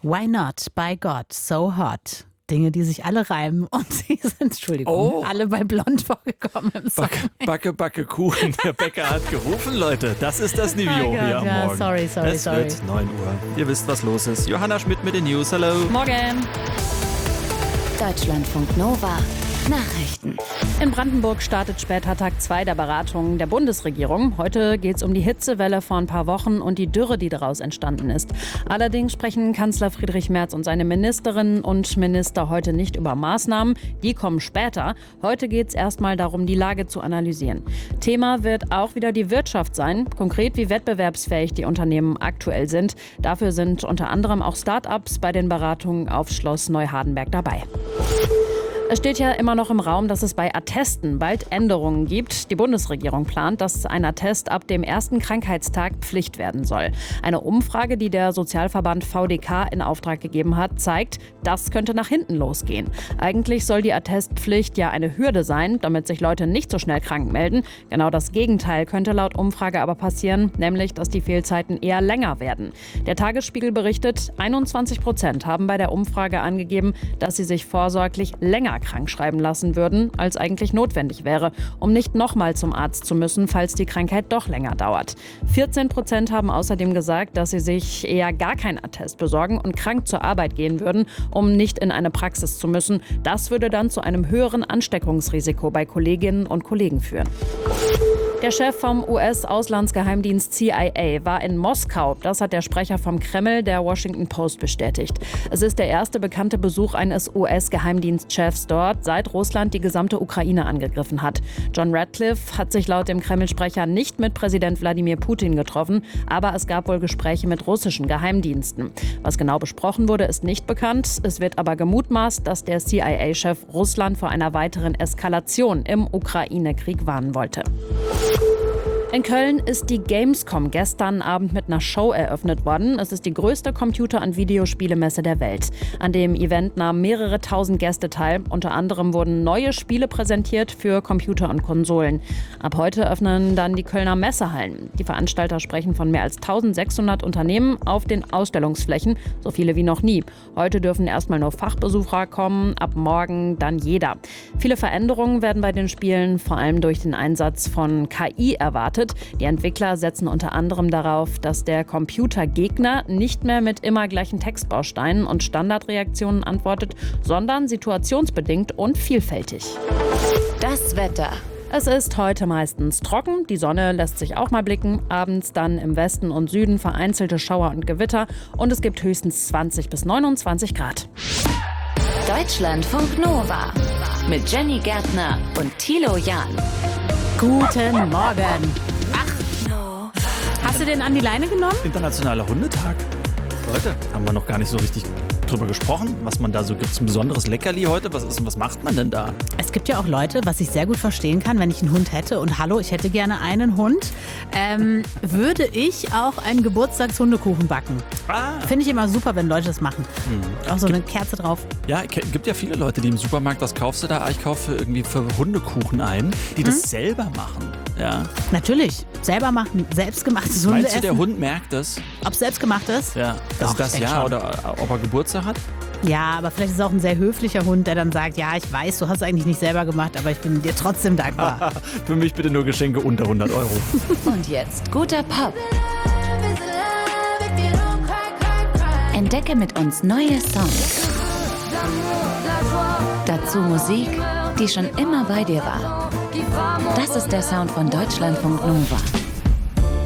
Why not? By God, so hot. Dinge, die sich alle reimen und sie sind, Entschuldigung, alle bei Blond vorgekommen im Song. Backe, Kuchen. Der Bäcker hat gerufen, Leute. Das ist das Niveau hier am Morgen. Sorry. Es wird 9 Uhr. Ihr wisst, was los ist. Johanna Schmidt mit den News. Hallo. Morgen. Deutschlandfunk Nova. Nachrichten. In Brandenburg startet später Tag 2 der Beratungen der Bundesregierung. Heute geht es um die Hitzewelle vor ein paar Wochen und die Dürre, die daraus entstanden ist. Allerdings sprechen Kanzler Friedrich Merz und seine Ministerinnen und Minister heute nicht über Maßnahmen. Die kommen später. Heute geht es erstmal darum, die Lage zu analysieren. Thema wird auch wieder die Wirtschaft sein. Konkret, wie wettbewerbsfähig die Unternehmen aktuell sind. Dafür sind unter anderem auch Start-ups bei den Beratungen auf Schloss Neuhardenberg dabei. Es steht ja immer noch im Raum, dass es bei Attesten bald Änderungen gibt. Die Bundesregierung plant, dass ein Attest ab dem ersten Krankheitstag Pflicht werden soll. Eine Umfrage, die der Sozialverband VDK in Auftrag gegeben hat, zeigt, das könnte nach hinten losgehen. Eigentlich soll die Attestpflicht ja eine Hürde sein, damit sich Leute nicht so schnell krank melden. Genau das Gegenteil könnte laut Umfrage aber passieren, nämlich, dass die Fehlzeiten eher länger werden. Der Tagesspiegel berichtet, 21% haben bei der Umfrage angegeben, dass sie sich vorsorglich länger krank schreiben lassen würden, als eigentlich notwendig wäre, um nicht nochmal zum Arzt zu müssen, falls die Krankheit doch länger dauert. 14% haben außerdem gesagt, dass sie sich eher gar kein Attest besorgen und krank zur Arbeit gehen würden, um nicht in eine Praxis zu müssen. Das würde dann zu einem höheren Ansteckungsrisiko bei Kolleginnen und Kollegen führen. Der Chef vom US-Auslandsgeheimdienst CIA war in Moskau. Das hat der Sprecher vom Kreml der Washington Post bestätigt. Es ist der erste bekannte Besuch eines US-Geheimdienstchefs dort, seit Russland die gesamte Ukraine angegriffen hat. John Ratcliffe hat sich laut dem Kreml-Sprecher nicht mit Präsident Wladimir Putin getroffen, aber es gab wohl Gespräche mit russischen Geheimdiensten. Was genau besprochen wurde, ist nicht bekannt. Es wird aber gemutmaßt, dass der CIA-Chef Russland vor einer weiteren Eskalation im Ukraine-Krieg warnen wollte. In Köln ist die Gamescom gestern Abend mit einer Show eröffnet worden. Es ist die größte Computer- und Videospielemesse der Welt. An dem Event nahmen mehrere tausend Gäste teil. Unter anderem wurden neue Spiele präsentiert für Computer und Konsolen. Ab heute öffnen dann die Kölner Messehallen. Die Veranstalter sprechen von mehr als 1600 Unternehmen auf den Ausstellungsflächen, so viele wie noch nie. Heute dürfen erstmal nur Fachbesucher kommen, ab morgen dann jeder. Viele Veränderungen werden bei den Spielen vor allem durch den Einsatz von KI erwartet. Die Entwickler setzen unter anderem darauf, dass der Computergegner nicht mehr mit immer gleichen Textbausteinen und Standardreaktionen antwortet, sondern situationsbedingt und vielfältig. Das Wetter. Es ist heute meistens trocken, die Sonne lässt sich auch mal blicken, abends dann im Westen und Süden vereinzelte Schauer und Gewitter und es gibt höchstens 20 bis 29 Grad. Deutschlandfunk Nova mit Jenny Gärtner und Thilo Jahn. Guten Morgen. Hast du den an die Leine genommen? Internationaler Hundetag. Leute, haben wir noch gar nicht so richtig drüber gesprochen, was man da so gibt. Ein besonderes Leckerli heute. Was macht man denn da? Es gibt ja auch Leute, was ich sehr gut verstehen kann, wenn ich einen Hund hätte. Und hallo, ich hätte gerne einen Hund. Würde ich auch einen Geburtstagshundekuchen backen. Finde ich immer super, wenn Leute das machen. Auch so eine Kerze drauf. Ja, gibt ja viele Leute, die im Supermarkt, was kaufst du da? Ich kaufe irgendwie für Hundekuchen ein, die das selber machen. Ja. Natürlich. Selber machen, selbstgemachtes Hunde Meinst du, der Hund merkt das? Ob es selbstgemacht ist? Ja. Doch, Ist das ich denk ja? schon. Oder ob er Geburtstag hat? Ja, aber vielleicht ist es auch ein sehr höflicher Hund, der dann sagt, ja, ich weiß, du hast es eigentlich nicht selber gemacht, aber ich bin dir trotzdem dankbar. Für mich bitte nur Geschenke unter 100 Euro. Und jetzt guter Pop. Entdecke mit uns neue Songs. Dazu Musik, die schon immer bei dir war. Das ist der Sound von Deutschlandfunk Nova.